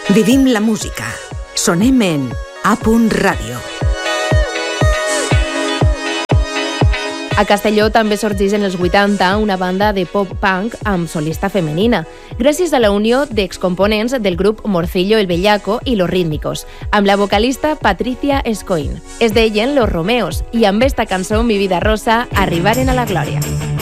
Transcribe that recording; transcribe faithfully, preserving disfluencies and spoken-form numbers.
Vivim la música. Sonem en A. Ràdio. A Castelló també sorgeix en els vuitanta una banda de pop-punk amb solista femenina, gràcies a la unió d'excomponents del grup Morcillo el Bellaco i Los Rítmicos, amb la vocalista Patricia Escoín. Es deien Los Romeos i amb esta cançó Mi vida rosa arribaren a la glòria.